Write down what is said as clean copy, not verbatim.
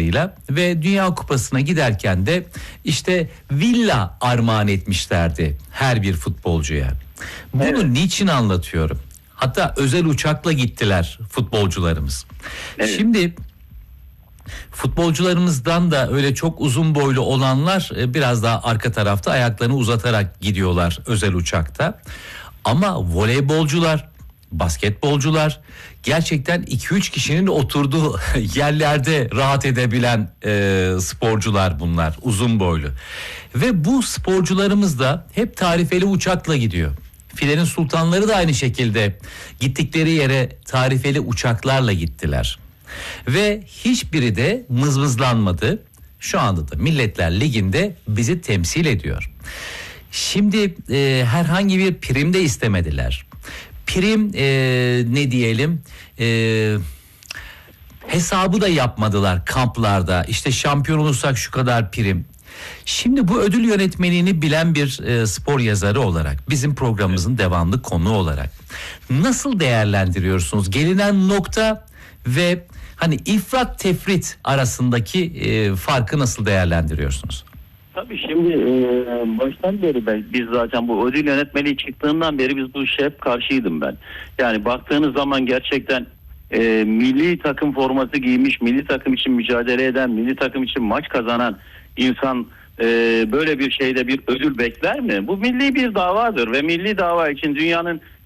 kadarıyla ve Dünya Kupası'na giderken de işte villa armağan etmişlerdi her bir futbolcuya. Bunu niçin anlatıyorum? Hatta özel uçakla gittiler futbolcularımız. Evet. Şimdi futbolcularımızdan da öyle çok uzun boylu olanlar biraz daha arka tarafta ayaklarını uzatarak gidiyorlar özel uçakta. Ama voleybolcular, basketbolcular gerçekten 2-3 kişinin oturduğu yerlerde rahat edebilen sporcular bunlar, uzun boylu. Ve bu sporcularımız da hep tarifeli uçakla gidiyor. Filenin sultanları da aynı şekilde gittikleri yere tarifeli uçaklarla gittiler. Ve hiçbiri de mızmızlanmadı. Şu anda da Milletler Ligi'nde bizi temsil ediyor. Şimdi herhangi bir prim de istemediler. Prim ne diyelim hesabı da yapmadılar kamplarda. İşte şampiyon olursak şu kadar prim. Şimdi bu ödül yönetmeliğini bilen bir spor yazarı olarak, bizim programımızın devamlı konuğu olarak nasıl değerlendiriyorsunuz? Gelinen nokta ve hani ifrat tefrit arasındaki farkı nasıl değerlendiriyorsunuz? Tabii şimdi baştan beri biz zaten bu ödül yönetmeliği çıktığından beri biz bu işe hep karşıydım ben. Yani baktığınız zaman gerçekten milli takım forması giymiş, milli takım için mücadele eden, milli takım için maç kazanan insan böyle bir şeyde bir ödül bekler mi? Bu milli bir davadır ve milli dava için dünyanın